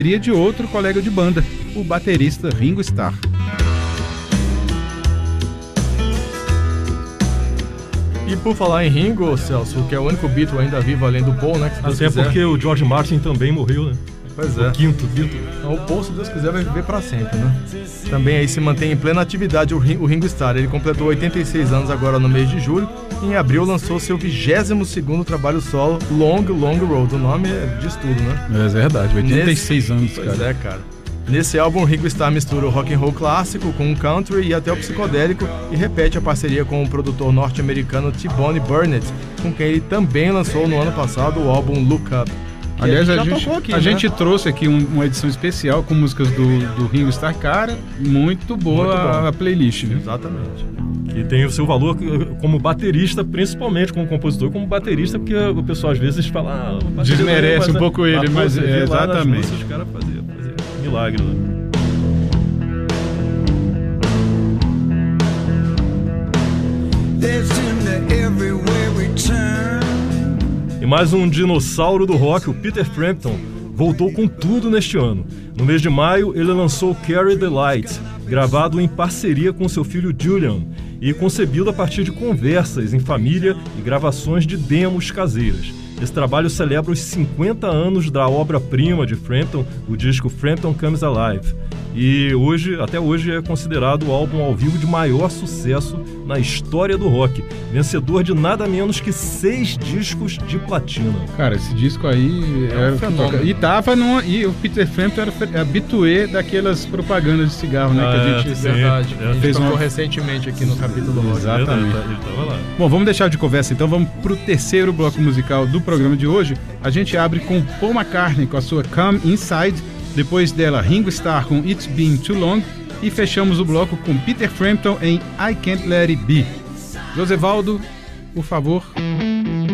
de outro colega de banda, o baterista Ringo Starr. E por falar em Ringo, Celso, que é o único Beatle ainda vivo além do Paul, né? Até porque o George Martin também morreu, né? Pois é. O quinto Beatle. Então, o Paul, se Deus quiser, vai viver pra sempre, né? Também aí se mantém em plena atividade o Ringo Starr. Ele completou 86 anos agora no mês de julho. Em abril lançou seu 22º trabalho solo, Long Road. O nome diz tudo, né? É verdade, 86 anos, cara. Pois é, cara. Nesse álbum, o Ringo Starr mistura o rock and roll clássico com o country e até o psicodélico e repete a parceria com o produtor norte-americano T-Bone Burnett, com quem ele também lançou no ano passado o álbum Look Up. Aliás, a gente trouxe aqui uma edição especial com músicas do Ringo Starr, cara, muito boa a playlist, né? Exatamente. E tem o seu valor como baterista, principalmente como compositor, como baterista, porque o pessoal às vezes fala... desmerece um pouco ele, mas exatamente. Os caras faziam milagre, né? E mais um dinossauro do rock, o Peter Frampton, voltou com tudo neste ano. No mês de maio, ele lançou Carry the Light, gravado em parceria com seu filho Julian e concebido a partir de conversas em família e gravações de demos caseiras. Esse trabalho celebra os 50 anos da obra-prima de Frampton, o disco Frampton Comes Alive. E até hoje é considerado o álbum ao vivo de maior sucesso na história do rock, vencedor de nada menos que 6 discos de platina. Cara, esse disco aí era fenômeno. E o Peter Frampton era habitué daquelas propagandas de cigarro, né? Que a gente verdade. A gente tocou recentemente aqui no capítulo do rock. Exatamente. Ele tava lá. Bom, vamos deixar de conversa então, vamos pro terceiro bloco musical do programa de hoje. A gente abre com Paul McCartney com a sua Come Inside, depois dela Ringo Starr com It's Been Too Long e fechamos o bloco com Peter Frampton em I Can't Let It Be. Josevaldo, por favor.